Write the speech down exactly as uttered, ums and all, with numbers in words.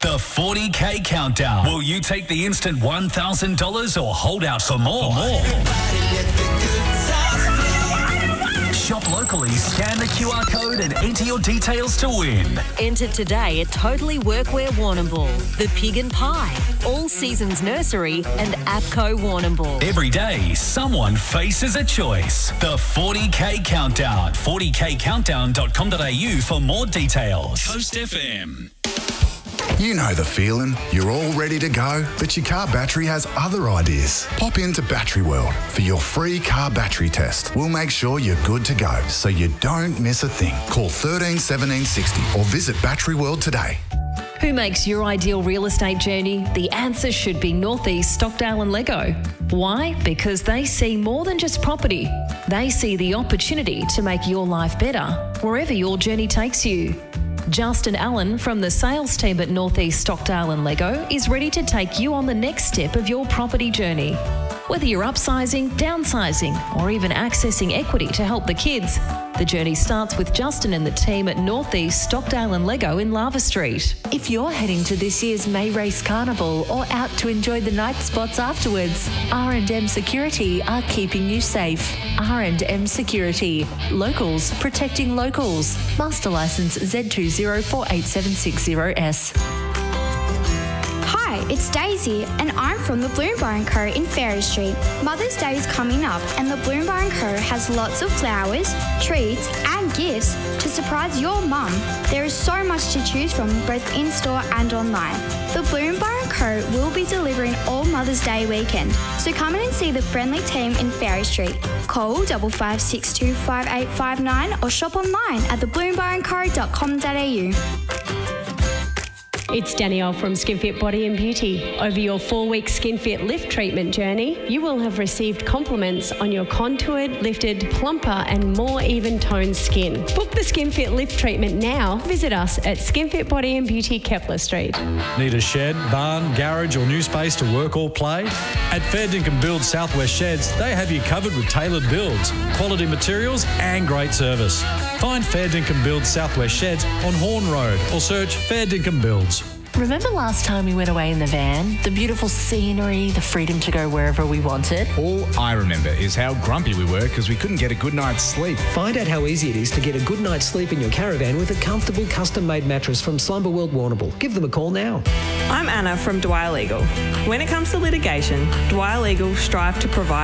The forty K Countdown. Will you take the instant one thousand dollars or hold out for more? For more. Shop locally, scan the Q R code and enter your details to win. Enter today at Totally Workwear Warrnambool, The Pig and Pie, All Seasons Nursery and APCO Warrnambool. Every day, someone faces a choice. The forty K Countdown. forty k countdown dot com dot a u for more details. Coast F M. You know the feeling. You're all ready to go, but your car battery has other ideas. Pop into Battery World for your free car battery test. We'll make sure you're good to go, so you don't miss a thing. Call thirteen seventeen sixty or visit Battery World today. Who makes your ideal real estate journey? The answer should be Northeast Stockdale and Lego. Why? Because they see more than just property. They see the opportunity to make your life better wherever your journey takes you. Justin Allen from the sales team at Northeast Stockdale and Lego is ready to take you on the next step of your property journey. Whether you're upsizing, downsizing, or even accessing equity to help the kids, the journey starts with Justin and the team at Northeast Stockdale and Lego in Lava Street. If you're heading to this year's May Race Carnival or out to enjoy the night spots afterwards, R and M Security are keeping you safe. R and M Security. Locals protecting locals. Master Licence Z two zero four eight seven six zero S. Hi, it's Daisy and I'm from the Bloom Bar and Co in Ferry Street. Mother's Day is coming up and the Bloom Bar and Co has lots of flowers, treats and gifts to surprise your mum. There is so much to choose from both in-store and online. The Bloom Bar and Co will be delivering all Mother's Day weekend, so come in and see the friendly team in Ferry Street. Call five five six two five eight five nine or shop online at the bloom bar and co dot com dot a u. It's Danielle from SkinFit Body and Beauty. Over your four-week SkinFit lift treatment journey, you will have received compliments on your contoured, lifted, plumper and more even-toned skin. Book the SkinFit lift treatment now. Visit us at SkinFit Body and Beauty, Kepler Street. Need a shed, barn, garage or new space to work or play? At Fair Dinkum Build Southwest Sheds, they have you covered with tailored builds, quality materials and great service. Find Fair Dinkum Build Southwest Sheds on Horn Road or search Fair Dinkum Builds. Remember last time we went away in the van? The beautiful scenery, the freedom to go wherever we wanted? All I remember is how grumpy we were because we couldn't get a good night's sleep. Find out how easy it is to get a good night's sleep in your caravan with a comfortable custom-made mattress from Slumber World Warrnambool. Give them a call now. I'm Anna from Dwyer Legal. When it comes to litigation, Dwyer Legal strive to provide